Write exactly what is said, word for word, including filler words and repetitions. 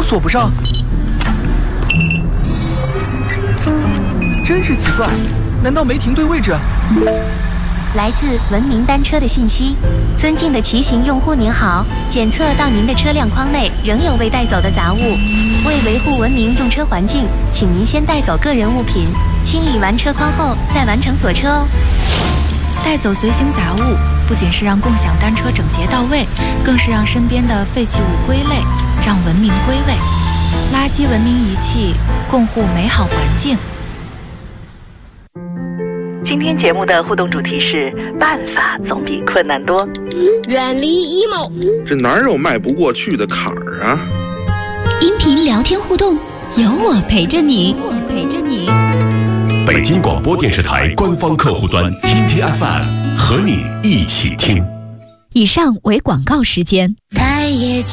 锁不上。真是奇怪，难道没停对位置？ 来自文明单车的信息：尊敬的骑行用户您好，检测到您的车辆框内仍有未带走的杂物，为维护文明用车环境，请您先带走个人物品，清理完车框后再完成锁车哦。 带走随行杂物，不仅是让共享单车整洁到位，更是让身边的废弃物归类，让文明归位。垃圾文明遗弃，共护美好环境。 今天节目的互动主题是办法总比困难多， 远离 emo， 这哪有迈不过去的坎儿啊？ 音频聊天互动，有我陪着你，我陪着你。 北京广播电视台官方客户端 T T F M 和你一起听。 以上为广告时间。